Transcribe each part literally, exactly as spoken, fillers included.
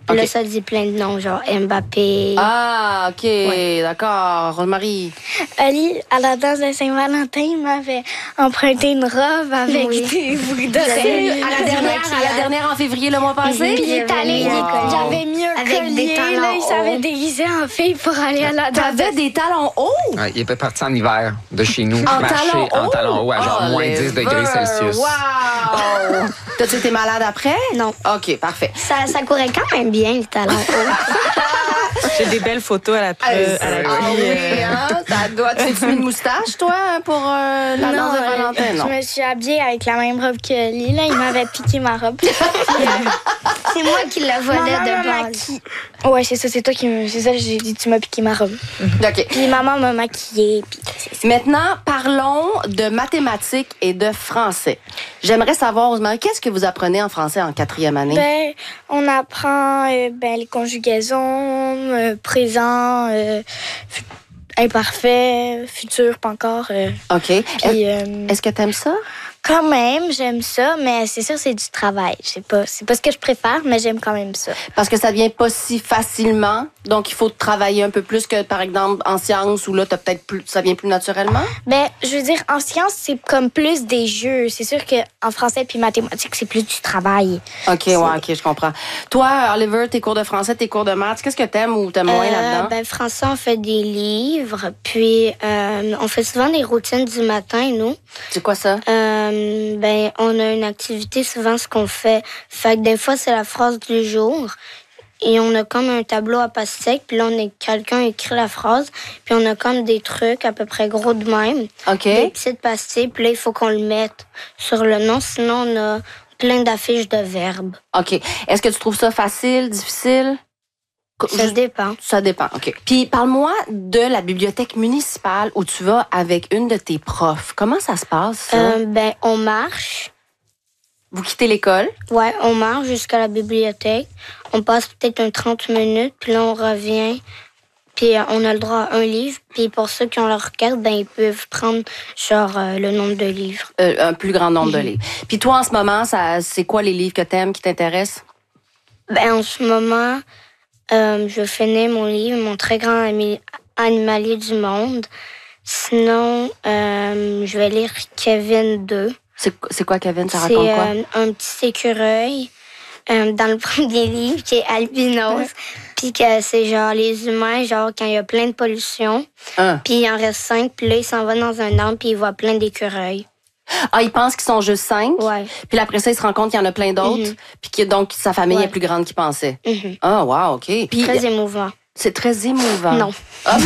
Puis OK. là, ça dit plein de noms, genre Mbappé. Ah, OK, Ouais. d'accord. Rose-Marie. Ali, à la danse de Saint-Valentin, il m'avait emprunté une robe avec Oui. des boucles de J'avais- cire. À la dernière, à la dernière en février le mois passé? Puis il est J'avais allé, mis un collier. j'avais mis un Avec collier, des talons là, il s'avait hauts. déguisé en fille pour aller à la danse. T'avais des talons hauts? Ouais, il était parti en hiver de chez nous, En marcher talons en hauts? talons hauts à genre Oh, moins les dix degrés veurs. Celsius. Wow! T'as-tu été malade après? Non. OK, parfait. Ça, ça courait quand même bien, le talon haut. J'ai des belles photos à la, Euh, à la ah pluie, oui, euh, hein? T'as doit- tu mis une moustache, toi, pour euh, la danse de euh, Valentin? Non. je me suis habillée avec la même robe que lui. Là, il m'avait piqué ma robe. Puis, euh, C'est moi qui la volais maman de m'a base. maquillée. Ouais, c'est ça, c'est toi qui me. C'est ça, j'ai dit, tu m'as piqué ma robe. OK. Puis maman m'a maquillée. Puis c'est ça. Maintenant, parlons de mathématiques et de français. J'aimerais savoir, Rosemary, qu'est-ce que vous apprenez en français en quatrième année? Ben, on apprend euh, ben, les conjugaisons, euh, présent, euh, fu- imparfait, futur, pas encore. euh. OK. Est- Puis, euh, Est-ce que t'aimes ça? quand même, j'aime ça, mais c'est sûr, c'est du travail. Je sais pas, c'est pas ce que je préfère, mais j'aime quand même ça. Parce que ça vient pas si facilement, donc il faut travailler un peu plus que, par exemple, en sciences, où là, t'as peut-être plus, ça vient plus naturellement? Ben, je veux dire, en sciences, c'est comme plus des jeux. C'est sûr qu'en français puis mathématiques, c'est plus du travail. OK, ouais, OK, je comprends. Toi, Oliver, tes cours de français, tes cours de maths, qu'est-ce que t'aimes ou t'aimes moins Euh, là-dedans? ben, français, on fait des livres, puis euh, on fait souvent des routines du matin, nous. C'est quoi ça? Euh, ben, on a une activité, souvent, ce qu'on fait. Fait que des fois, c'est la phrase du jour. Et on a comme un tableau à pastèque, puis là, on est, quelqu'un écrit la phrase, puis on a comme des trucs à peu près gros de même. OK. Des petites pastilles, puis là, il faut qu'on le mette sur le nom, sinon on a plein d'affiches de verbes. OK. Est-ce que tu trouves ça facile, difficile? Ça Juste- dépend. Ça dépend, OK. Puis parle-moi de la bibliothèque municipale où tu vas avec une de tes profs. Comment ça se passe, ça? Euh, ben, on marche. Vous quittez l'école? Ouais, on marche jusqu'à la bibliothèque. On passe peut-être un trente minutes, puis là, on revient. Puis euh, on a le droit à un livre. Puis pour ceux qui ont leur carte, ben, ils peuvent prendre genre euh, le nombre de livres. Euh, un plus grand nombre de livres. Puis toi, en ce moment, ça, c'est quoi les livres que t'aimes, qui t'intéressent? Ben, en ce moment, euh, je finis mon livre, Mon très grand ami- animalier du monde. Sinon, euh, je vais lire Kevin deux. C'est, c'est quoi, Kevin? Ça C'est raconte quoi? euh, un petit écureuil euh, dans le premier livre qui est albinos. Puis que c'est genre les humains, genre quand il y a plein de pollution. Hein? Puis il en reste cinq. Puis là, il s'en va dans un arbre puis il voit plein d'écureuils. Ah, ils pensent qu'ils sont juste cinq? Ouais. Puis après ça, ils se rendent compte qu'il y en a plein d'autres? Mhm. Puis que donc, sa famille Ouais. est plus grande qu'ils pensaient? Mhm. Ah, wow, OK. Puis Très émouvant. c'est très émouvant. Non. Ah,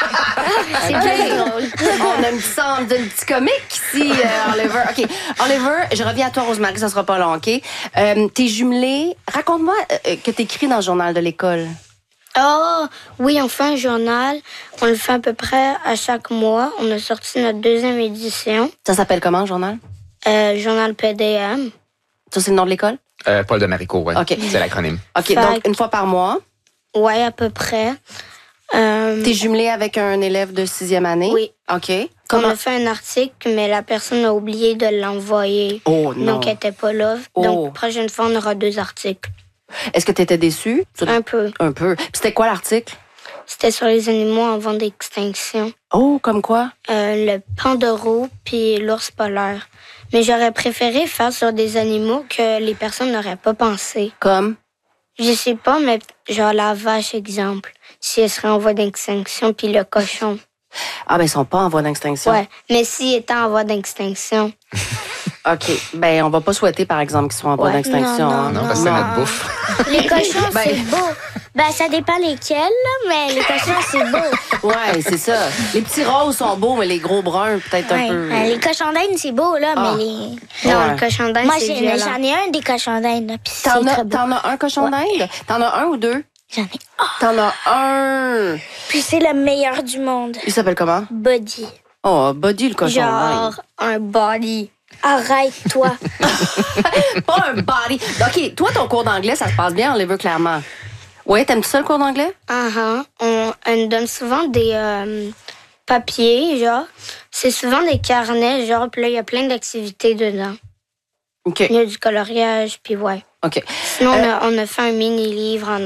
C'est OK. très drôle. On a un petit sens d'un petit comique ici, euh, Oliver. OK. Oliver, je reviens à toi, Rosemary, ça sera pas long, OK? Euh, t'es jumelée. Raconte-moi euh, que t'écris dans le journal de l'école. Oh, oui, on fait un journal. On le fait à peu près à chaque mois. On a sorti notre deuxième édition. Ça s'appelle comment, le journal? Euh, journal P D M. Ça, c'est le nom de l'école? Euh, Paul de Marico, ouais. OK. C'est l'acronyme. OK, Fait donc que- une fois par mois. Ouais, à peu près. Euh, T'es jumelée avec un élève de sixième année? Oui. OK. On Comment? a fait un article, mais la personne a oublié de l'envoyer. Oh non. Donc, elle n'était pas là. Oh. Donc, la prochaine fois, on aura deux articles. Est-ce que t'étais déçue? Un peu. Un peu. Puis c'était quoi l'article? C'était sur les animaux en voie d'extinction. Oh, comme quoi? Euh, le pandarou puis l'ours polaire. Mais j'aurais préféré faire sur des animaux que les personnes n'auraient pas pensé. Comme? Je sais pas, mais genre la vache, exemple. Si elle serait en voie d'extinction, puis le cochon. Ah, ben, ils sont pas en voie d'extinction. Ouais. Mais s'il était en voie d'extinction. OK. Ben, on va pas souhaiter, par exemple, qu'ils soient en voie Ouais. d'extinction. Non, non, hein. Non, parce que c'est notre bouffe. Les cochons, Ben- c'est beau. Ben, ça dépend lesquels, là, mais les cochons, c'est beau. Ouais, c'est ça. Les petits roses sont beaux, mais les gros bruns, peut-être un Ouais. peu. Ben, les cochons d'Inde, c'est beau, là, Ah. mais les... Non, Ouais. le cochon d'Inde, Moi, c'est j'ai- violent. j'en ai un des cochons d'Inde, là, puis c'est T'en as, très beau. t'en as un cochon d'Inde? T'en as un ou deux? J'en ai T'en as un. Puis c'est le meilleur du monde. Il s'appelle comment? Buddy. Oh, Buddy, le cochon Genre d'Inde. un body. Arrête-toi. Pas un body. OK, toi, ton cours d'anglais, ça se passe bien, Oliver, clairement. Ouais, t'aimes-tu ça, le cours d'anglais? Uh-huh. On, on nous donne souvent des euh, papiers, genre. C'est souvent des carnets, genre, puis là, il y a plein d'activités dedans. OK. Il y a du coloriage, puis ouais. OK. Sinon, on, a, on a fait un mini-livre en